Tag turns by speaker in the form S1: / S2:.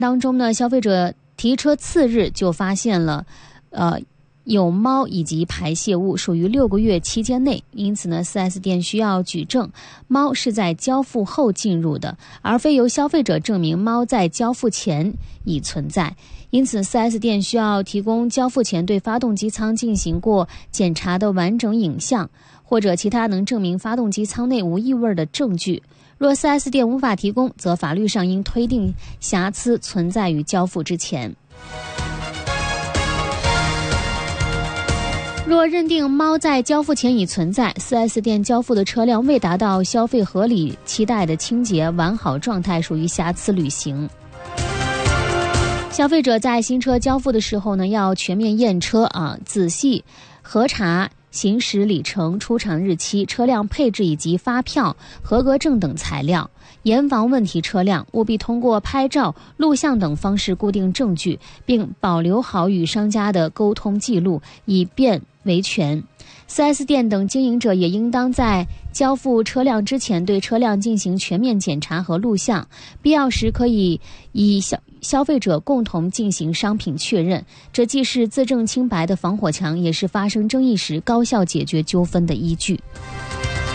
S1: 当中呢，消费者提车次日就发现了有猫以及排泄物，属于6个月期间内，因此呢 4S 店需要举证猫是在交付后进入的，而非由消费者证明猫在交付前已存在。因此 4S 店需要提供交付前对发动机舱进行过检查的完整影像，或者其他能证明发动机舱内无异味的证据。若 4S 店无法提供，则法律上应推定瑕疵存在于交付之前。若认定猫在交付前已存在， 4S 店交付的车辆未达到消费合理期待的清洁完好状态，属于瑕疵履行。消费者在新车交付的时候呢，要全面验车仔细核查行驶里程、出厂日期、车辆配置以及发票、合格证等材料，严防问题车辆，务必通过拍照、录像等方式固定证据，并保留好与商家的沟通记录，以便维权。4S 店等经营者也应当在交付车辆之前对车辆进行全面检查和录像，必要时可以以消费者共同进行商品确认，这既是自证清白的防火墙，也是发生争议时高效解决纠纷的依据。